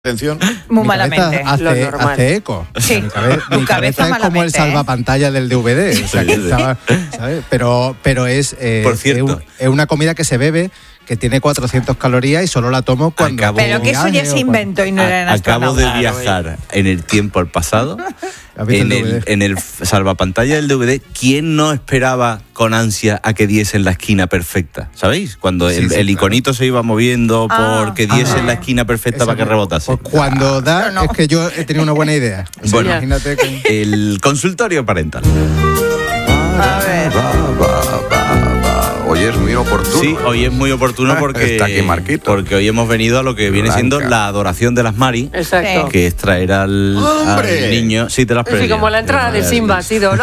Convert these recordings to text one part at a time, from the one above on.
Atención. Muy malamente. Hace eco. Sí, mi cabeza es como el salvapantalla del DVD. O sea, que estaba, ¿sabes? Pero es, Por cierto, es una comida que se bebe, que tiene 400 calorías y solo la tomo cuando... Pero que eso ya se inventó y no era en Acabo de astronauta. viajar en el tiempo al pasado. visto el DVD? En el salvapantalla del DVD, ¿quién no esperaba con ansia a que diese en la esquina perfecta? ¿Sabéis? Cuando el iconito se iba moviendo porque diese en la esquina perfecta para que rebotase. Pues cuando da, es que yo he tenido una buena idea. Bueno, imagínate que... el consultorio parental. A ver. Hoy es muy oportuno. Sí, hoy es muy oportuno porque Está aquí Marquito. porque hoy hemos venido a lo que viene siendo la adoración de las Mari. Exacto. Que es traer al niño. Sí, te las Sí, como la entrada de Simba ha sido.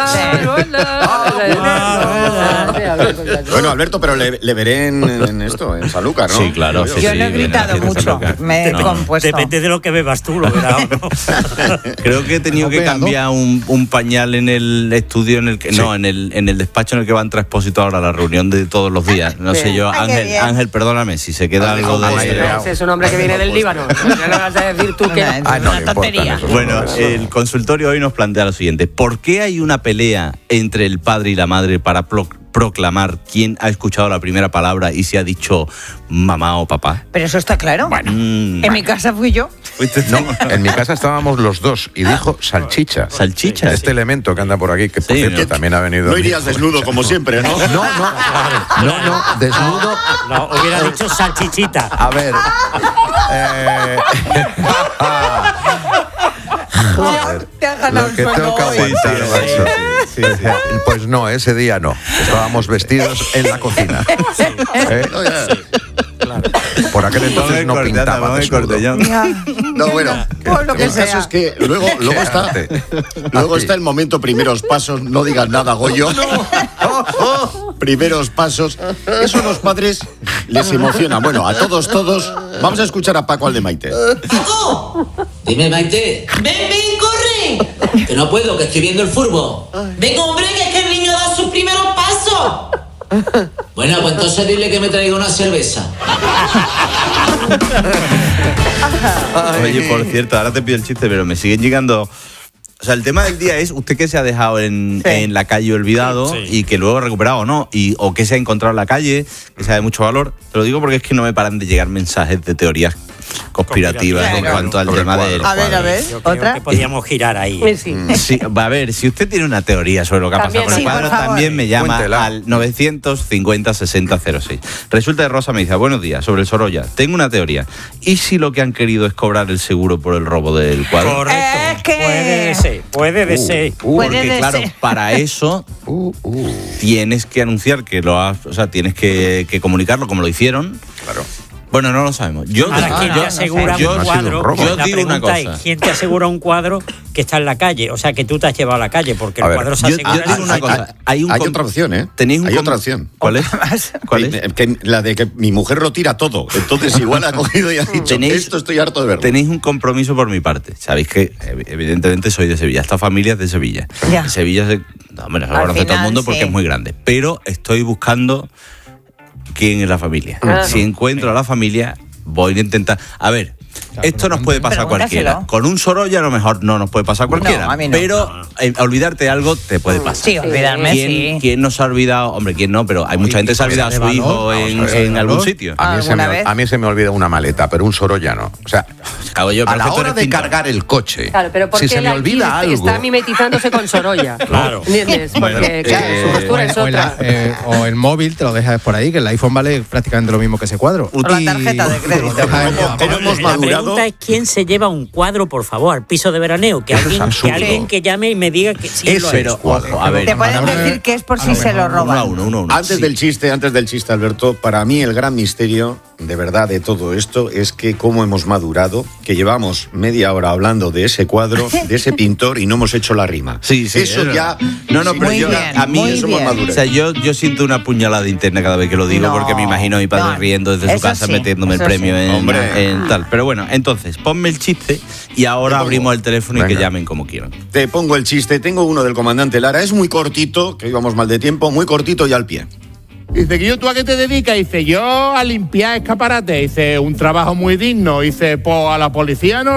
Bueno, Alberto, pero le veré en esto, en Sanlúcar, ¿no? Sí, claro. Sí, Yo sí, no he viene gritado haciendo mucho, Sanlúcar. me he No. compuesto. Depende de lo que bebas tú, lo verás, ¿no? Creo que he tenido que cambiar un pañal en el estudio en el que en el despacho en el que va a entrar Expósito ahora a la reunión de todos los días. No sé yo, Ay, qué bien. Ángel, perdóname si se queda algo de... Ese es un hombre que viene del Líbano. Ya le vas a decir tú que... Una tontería. Bueno, el consultorio hoy nos plantea lo siguiente. ¿Por qué hay una pelea entre el padre y la madre para proclamar quién ha escuchado la primera palabra y si ha dicho mamá o papá? Pero eso está claro. En mi casa fui yo. No, en mi casa estábamos los dos y dijo salchicha. ¿Salchicha? Este elemento que anda por aquí, que por Sí, cierto ¿no? también ha venido... No irías desnudo como siempre, ¿no? No, desnudo. No, hubiera dicho salchichita. A ver. Te has ganado Lo que el sueldo tengo que hoy. aguantar, macho. Pues no, ese día no. Estábamos vestidos en la cocina. Por aquel entonces no pintaba desnudo. No, bueno, Pues lo que el caso sea. es que luego está el momento primeros pasos, no digas nada, Goyo. Primeros pasos. Eso a los padres les emociona. Bueno, a todos, vamos a escuchar a Paco al de Maite. ¡Paco! Dime, Maite. ¡Ven, corre! Que no puedo, que estoy viendo el furbo. Venga, hombre, que es que el niño da sus primeros pasos. Bueno, pues entonces dile que me traiga una cerveza. Oye, por cierto, ahora te pido el chiste, pero me siguen llegando... O sea, el tema del día es usted que se ha dejado en la calle olvidado y que luego ha recuperado o no, o que se ha encontrado en la calle, que sea de mucho valor. Te lo digo porque es que no me paran de llegar mensajes de teorías conspirativas en cuanto al tema del A ver, Yo creo otra. que podíamos girar ahí. Sí. Sí, va a ver, si usted tiene una teoría sobre lo que ha pasado También, con el sí, cuadro, por favor. también me llama Cuéntela. al 950-6006. Resulta que Rosa me dice, buenos días, sobre el Sorolla, tengo una teoría. ¿Y si lo que han querido es cobrar el seguro por el robo del cuadro? Correcto. Es que- Puede ser. Puede Porque claro, ser. para eso tienes que anunciar que lo has, o sea, tienes que comunicarlo como lo hicieron. Claro. Bueno, no lo sabemos. Ahora, ¿quién te asegura yo- un cuadro? no ha sido un robo. Yo La digo una pregunta cosa. es, ¿quién te asegura un cuadro que está en la calle? O sea, que tú te has llevado a la calle, porque A el ver, cuadro se Yo asegura... digo una cosa. Hay otra opción, ¿eh? Tenéis Hay otra opción. ¿Cuál es? ¿Cuál es? La de que mi mujer lo tira todo. Entonces igual ha cogido y ha dicho, esto estoy harto de verlo. Tenéis un compromiso por mi parte. Sabéis que evidentemente soy de Sevilla. Esta familia es de Sevilla. Ya. En Sevilla se lo conoce todo el final, mundo porque sí. es muy grande. Pero estoy buscando quién es la familia. Si encuentro a la familia, voy a intentar... A ver, esto nos puede pasar a Pregúntaselo. cualquiera. Con un Sorolla a lo mejor no nos puede pasar a cualquiera. No, a mí no. Pero olvidarte de algo te puede pasar. Sí, olvidarme, sí. ¿Quién nos ha olvidado? Hombre, ¿quién no? Pero hay mucha gente que se ha olvidado a su hijo en algún sitio. A mí se me olvida una maleta, pero un Sorolla no. O sea, Cago yo, a pero la que tú hora eres de pintor. cargar el coche, Claro, pero ¿por si qué se me él aquí olvida algo... está mimetizándose con Sorolla? Claro. ¿Entiendes? Porque, claro, su postura es otra. o el móvil te lo dejas por ahí, que el iPhone vale prácticamente lo mismo que ese cuadro. O la tarjeta de crédito. ¿Cómo hemos La madurado? pregunta es, ¿quién se lleva un cuadro, por favor, al piso de veraneo? Que Eso es alguien, absurdo. alguien que llame y me diga que sí lo ha Pero, hecho. ojo, a ver. Te pueden decir que es por si se lo roban. Uno. Antes Sí. del chiste, Alberto, para mí el gran misterio, de verdad, de todo esto, es que cómo hemos madurado, que llevamos media hora hablando de ese cuadro, de ese pintor, y no hemos hecho la rima. Sí, Eso es ya... verdad. No, pero Muy yo, bien, a mí, muy eso bien. hemos madurado. o sea, yo siento una puñalada interna cada vez que lo digo, No, porque me imagino a mi padre no, riendo desde su eso casa sí, metiéndome el eso premio sí. en tal. Pero bueno, entonces, ponme el chiste y ahora Te pongo. abrimos el teléfono y que Venga. llamen como quieran. Te pongo el chiste. Tengo uno del comandante Lara. Es muy cortito, que íbamos mal de tiempo, muy cortito y al pie. Dice, Guillo, ¿tú a qué te dedicas? Dice, yo a limpiar escaparates. Dice, un trabajo muy digno. Dice, pues a la policía no